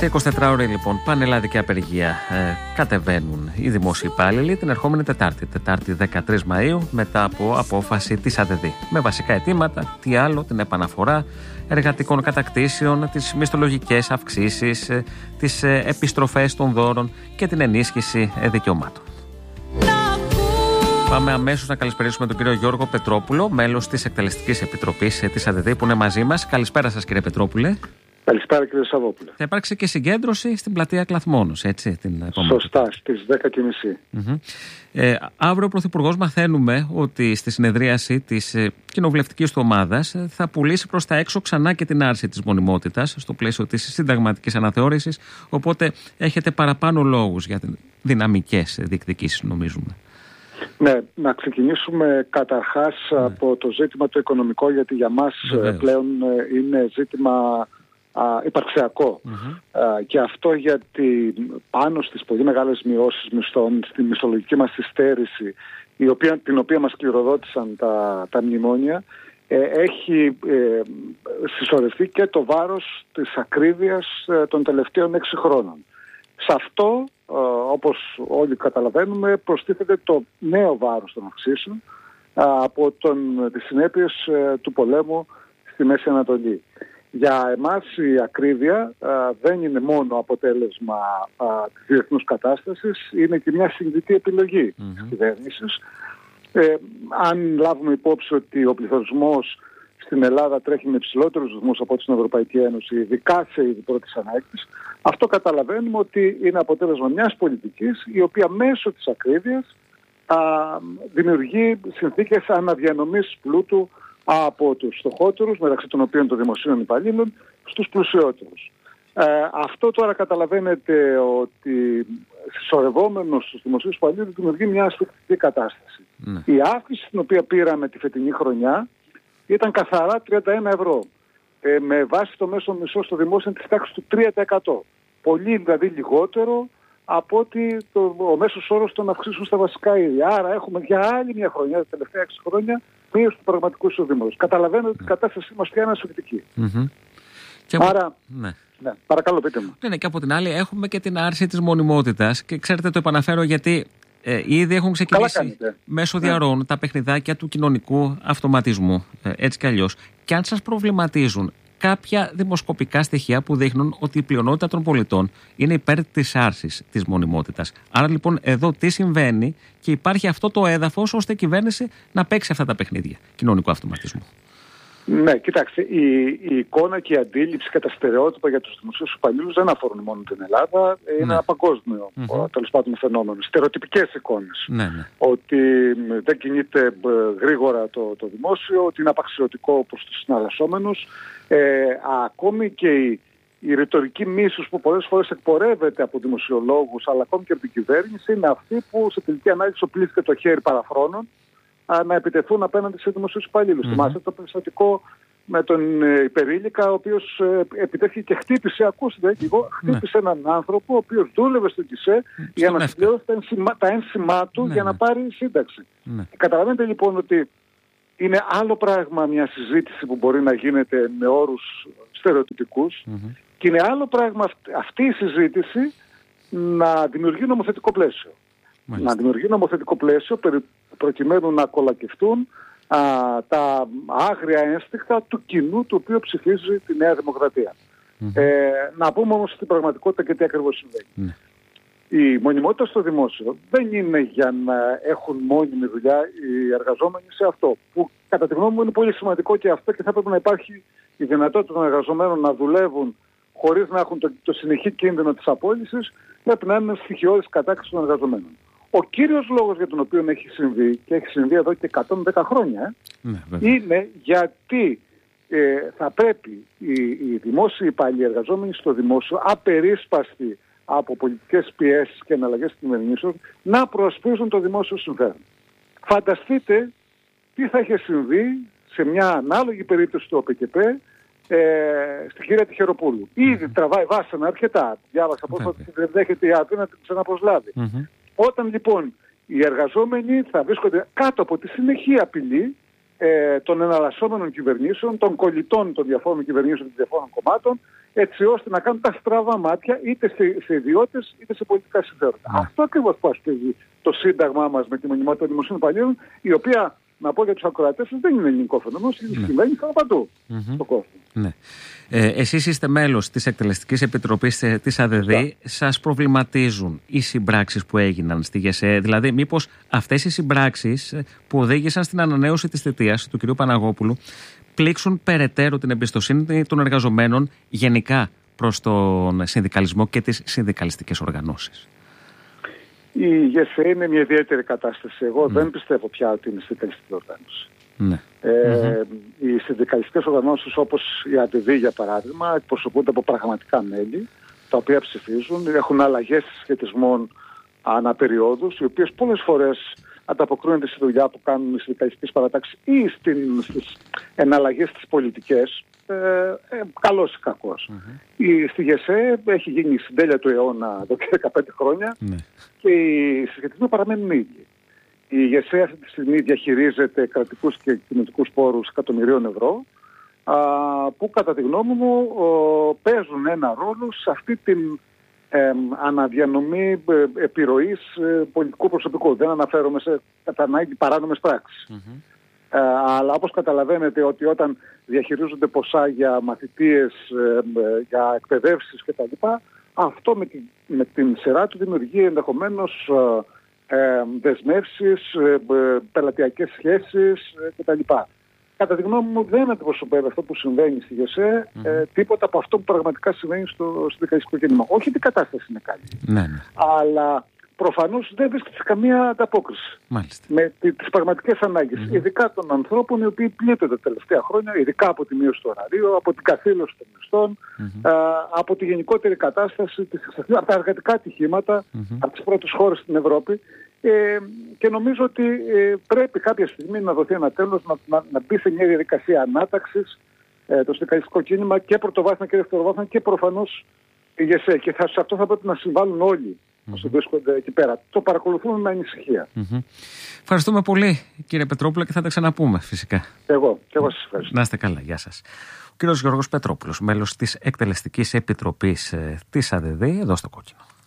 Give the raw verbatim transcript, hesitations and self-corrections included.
Σε εικοσιτετράωρη λοιπόν πανελλαδική απεργία ε, κατεβαίνουν οι δημόσιοι υπάλληλοι την ερχόμενη Τετάρτη, Τετάρτη δεκατρείς Μαΐου, μετά από απόφαση της ΑΔΔ. Με βασικά αιτήματα, τι άλλο, την επαναφορά εργατικών κατακτήσεων, τις μισθολογικές αυξήσεις, ε, τις ε, επιστροφές των δώρων και την ενίσχυση ε, δικαιωμάτων. Πάμε αμέσως να καλησπερίσουμε τον κύριο Γιώργο Πετρόπουλο, μέλος της Εκτελεστικής Επιτροπής της ΑΔΔ, που είναι μαζί μας. Καλησπέρα σας, κύριε Πετρόπουλε. Καλησπέρα, κύριε Σαββόπουλε. Θα υπάρξει και συγκέντρωση στην πλατεία Κλαθμόνος, έτσι, την επόμενη. Σωστά, στις δέκα και μισή. Mm-hmm. Ε, αύριο ο Πρωθυπουργός μαθαίνουμε ότι στη συνεδρίαση της ε, κοινοβουλευτικής του ομάδας ε, θα πουλήσει προς τα έξω ξανά και την άρση της μονιμότητας στο πλαίσιο της συνταγματικής αναθεώρησης. Οπότε έχετε παραπάνω λόγους για δυναμικές διεκδικήσεις, νομίζουμε. Ναι, να ξεκινήσουμε καταρχάς ναι. από το ζήτημα το οικονομικό, γιατί για μας Βεβαίως. πλέον είναι ζήτημα α, υπαρξιακό. Mm-hmm. Α, και αυτό γιατί πάνω στις πολύ μεγάλες μειώσεις μισθών, στη μισθολογική μας υστέρηση, η οποία, την οποία μας κληροδότησαν τα, τα μνημόνια, ε, έχει ε, συσσωρευτεί και το βάρος της ακρίβειας ε, των τελευταίων έξι χρόνων. Σε αυτό, όπως όλοι καταλαβαίνουμε, προστίθεται το νέο βάρος των αυξήσεων από τον, τις συνέπειες του πολέμου στη Μέση Ανατολή. Για εμάς η ακρίβεια δεν είναι μόνο αποτέλεσμα της διεθνούς κατάστασης, είναι και μια συνειδητή επιλογή mm-hmm. της κυβέρνησης. Ε, αν λάβουμε υπόψη ότι ο πληθωρισμός στην Ελλάδα τρέχει με υψηλότερους ρυθμούς από την Ευρωπαϊκή Ένωση, ειδικά σε είδη πρώτης ανάγκης, αυτό καταλαβαίνουμε ότι είναι αποτέλεσμα μιας πολιτικής η οποία μέσω της ακρίβειας α, δημιουργεί συνθήκες αναδιανομής πλούτου από τους φτωχότερους, μεταξύ των οποίων των δημοσίων υπαλλήλων, στους πλουσιότερους. Ε, αυτό τώρα καταλαβαίνετε ότι συσσωρευόμενος στους δημοσίους υπαλλήλους δημιουργεί μια ασφυκτική κατάσταση. Mm. Η αύξηση την οποία πήραμε τη φετινή χρονιά ήταν καθαρά τριάντα ένα ευρώ. Ε, με βάση το μέσο μισθό στο δημόσιο της τάξης του τρία τοις εκατό. Πολύ δηλαδή λιγότερο από ότι το, ο μέσος όρος των αυξήσεων στα βασικά είδη. Άρα έχουμε για άλλη μια χρονιά, τα τελευταία έξι χρόνια, μείωση του πραγματικού εισοδήματος. Καταλαβαίνετε ότι η κατάστασή μας πια είναι ασφυκτική. Mm-hmm. Άρα, ναι. Ναι, παρακαλώ πείτε μου. Ναι, ναι, και από την άλλη έχουμε και την άρση της μονιμότητας και ξέρετε το επαναφέρω γιατί Ε, ήδη έχουν ξεκινήσει μέσω διαρροών ναι. τα παιχνιδάκια του κοινωνικού αυτοματισμού, ε, έτσι κι αλλιώς. Και αν σας προβληματίζουν κάποια δημοσκοπικά στοιχεία που δείχνουν ότι η πλειονότητα των πολιτών είναι υπέρ της άρσης της μονιμότητας. Άρα λοιπόν εδώ τι συμβαίνει και υπάρχει αυτό το έδαφος ώστε η κυβέρνηση να παίξει αυτά τα παιχνίδια κοινωνικού αυτοματισμού. Ναι, κοιτάξτε, η, η εικόνα και η αντίληψη και τα στερεότυπα για τους δημοσίους υπαλλήλους δεν αφορούν μόνο την Ελλάδα, είναι ναι. ένα παγκόσμιο mm-hmm. τέλος πάντων φαινόμενο. Στερεοτυπικές εικόνες. Ναι, ναι. Ότι δεν κινείται γρήγορα το, το δημόσιο, ότι είναι απαξιωτικό προς τους συναλλασσόμενους. Ε, ακόμη και η, η ρητορική μίσους που πολλές φορές εκπορεύεται από δημοσιολόγους, αλλά ακόμη και από την κυβέρνηση, είναι αυτή που σε τελική ανάλυση οπλίστηκε το χέρι παραφρόνων να επιτεθούν απέναντι σε δημοσίους υπαλλήλους. Mm-hmm. Θυμάστε το περιστατικό με τον ε, υπερήλικα, ο οποίος ε, επιτέθηκε και χτύπησε, ακούστε, και εγώ χτύπησε mm-hmm. έναν άνθρωπο ο οποίος δούλευε στο ΚΙΣΕ mm-hmm. για να συμπληρώσει τα, ένσημα, τα ένσημά του mm-hmm. για να πάρει σύνταξη. Mm-hmm. Καταλαβαίνετε λοιπόν ότι είναι άλλο πράγμα μια συζήτηση που μπορεί να γίνεται με όρους στερεοτυπικούς mm-hmm. και είναι άλλο πράγμα αυτή η συζήτηση να δημιουργεί νομοθετικό πλαίσιο. Μάλιστα. Να δημιουργεί νομοθετικό πλαίσιο προκειμένου να κολακευτούν α, τα άγρια ένστικτα του κοινού το οποίο ψηφίζει τη Νέα Δημοκρατία. Mm-hmm. Ε, να πούμε όμως στην πραγματικότητα και τι ακριβώς συμβαίνει. Mm. Η μονιμότητα στο δημόσιο δεν είναι για να έχουν μόνιμη δουλειά οι εργαζόμενοι σε αυτό, που κατά τη γνώμη μου είναι πολύ σημαντικό και αυτό και θα πρέπει να υπάρχει η δυνατότητα των εργαζομένων να δουλεύουν χωρίς να έχουν το, το συνεχή κίνδυνο της απόλυσης, πρέπει να είναι στοιχειώδης κατάκτηση των εργαζομένων. Ο κύριος λόγος για τον οποίο έχει συμβεί, και έχει συμβεί εδώ και εκατόν δέκα χρόνια, ναι, είναι γιατί ε, θα πρέπει οι, οι δημόσιοι υπάλληλοι εργαζόμενοι στο δημόσιο, απερίσπαστοι από πολιτικές πιέσεις και εναλλαγές της κυβερνήσεως, να προασπίζουν το δημόσιο συμφέρον. Φανταστείτε τι θα είχε συμβεί σε μια ανάλογη περίπτωση του ΟΠΕΚΕΠ ε, στη κυρία Τυχεροπούλου. Mm-hmm. Ήδη τραβάει βάσανα αρκετά. Διάβασα πώς ότι δεν δέχεται η ΑΔ να την ξαναπροσλάβει. Mm-hmm. Όταν λοιπόν οι εργαζόμενοι θα βρίσκονται κάτω από τη συνεχή απειλή ε, των εναλλασσόμενων κυβερνήσεων, των κολλητών των διαφόρων κυβερνήσεων και των διαφόρων κομμάτων, έτσι ώστε να κάνουν τα στραβά μάτια είτε σε, σε ιδιώτες είτε σε πολιτικά συμφέροντα. Mm. Αυτό ακριβώς που ασκεί το Σύνταγμά μας με τη μονιμότητα των δημοσίων υπαλλήλων, η οποία, να πω για τους ακροατές, δεν είναι ελληνικό φαινόμενο, συμβαίνει παντού mm-hmm. στον κόσμο. Ναι. Ε, εσείς είστε μέλος της Εκτελεστικής Επιτροπής της ΑΔΔ. Yeah. Σας προβληματίζουν οι συμπράξεις που έγιναν στη ΓΕΣΕ? Δηλαδή, μήπως αυτές οι συμπράξεις που οδήγησαν στην ανανέωση της θητείας του κ. Παναγόπουλου πλήξουν περαιτέρω την εμπιστοσύνη των εργαζομένων γενικά προς τον συνδικαλισμό και τις συνδικαλιστικές οργανώσεις? Η ΓΕΣΕ είναι μια ιδιαίτερη κατάσταση. Εγώ mm. δεν πιστεύω πια ότι είναι συνδικαλιστική οργάνωση. Mm. Ε, mm-hmm. Οι συνδικαλιστικές οργανώσεις όπως η ΑΔΔ για παράδειγμα εκπροσωπούνται από πραγματικά μέλη τα οποία ψηφίζουν, έχουν αλλαγές σχετισμών αναπεριόδους, οι οποίες πολλές φορές ανταποκρίνονται στη δουλειά που κάνουν οι συνδικαλιστικές παρατάξεις ή στις εναλλαγές στις πολιτικές, ε, ε, καλός ή κακός. Mm-hmm. Η, στη ΓΕΣΕ έχει γίνει η συντέλεια του αιώνα εδώ και δεκαπέντε χρόνια mm. και οι συσχετισμοί παραμένουν ίδιοι. Η ΓΕΣΕ αυτή τη στιγμή διαχειρίζεται κρατικούς και κοινωτικούς πόρους εκατομμυρίων ευρώ, α, που κατά τη γνώμη μου ο, παίζουν ένα ρόλο σε αυτή την ε, αναδιανομή ε, επιρροής ε, πολιτικού προσωπικού. Δεν αναφέρομαι σε κατά ανάγκη παράνομες πράξεις. Mm-hmm. Ε, αλλά όπως καταλαβαίνετε ότι όταν διαχειρίζονται ποσά για μαθητείες, ε, ε, για εκπαιδεύσεις κτλ., αυτό με την, με την σειρά του δημιουργεί ενδεχομένως ε, ε, δεσμεύσεις, ε, ε, πελατειακές σχέσεις ε, κτλ. Κατά τη γνώμη μου δεν αντιπροσωπεύει αυτό που συμβαίνει στη ΓΕΣΕ mm-hmm. ε, τίποτα από αυτό που πραγματικά συμβαίνει στο συνδικαλιστικό κίνημα. Όχι ότι η κατάσταση είναι καλή, mm-hmm. αλλά προφανώς δεν βρίσκεται σε καμία ανταπόκριση Μάλιστα. με τις πραγματικές ανάγκες, mm-hmm. ειδικά των ανθρώπων οι οποίοι πλήττονται τα τελευταία χρόνια, ειδικά από τη μείωση του ωραρίου, από την καθήλωση των μισθών, mm-hmm. α, από τη γενικότερη κατάσταση, από τα εργατικά ατυχήματα, mm-hmm. από τις πρώτες χώρες στην Ευρώπη. Ε, και νομίζω ότι ε, πρέπει κάποια στιγμή να δοθεί ένα τέλος, να, να, να μπει σε μια διαδικασία ανάταξης ε, το συνδικαλιστικό κίνημα και πρωτοβάθμια και δευτεροβάθμια και προφανώς η ΓΕΣΕ. Και θα, σε αυτό θα πρέπει να συμβάλλουν όλοι mm-hmm. όσοι βρίσκονται εκεί πέρα. Το παρακολουθούμε με ανησυχία. Mm-hmm. Ευχαριστούμε πολύ κύριε Πετρόπουλο και θα τα ξαναπούμε φυσικά. Εγώ, και εγώ σας ευχαριστώ. Να είστε καλά, γεια σας. Ο κύριος Γιώργος Πετρόπουλος, μέλος της Εκτελεστικής Επιτροπής ε, της ΑΔΔ, εδώ στο Κόκκινο.